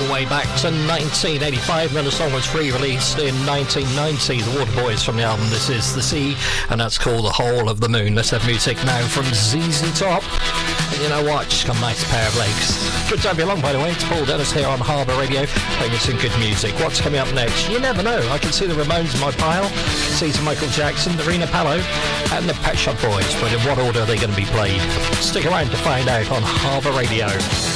all the way back to 1985, and then the song was re-released in 1990. The Waterboys from the album This Is the Sea, and that's called The Whole of the Moon. Let's have music now from ZZ Top. And you know what? Just got a nice pair of legs. Good to have you along, by the way. It's Paul Dennis here on Harbour Radio, playing you some good music. What's coming up next? You never know. I can see the Ramones in my pile. I can see some Michael Jackson, the Rena Palo, and the Pet Shop Boys. But in what order are they going to be played? Stick around to find out on Harbour Radio.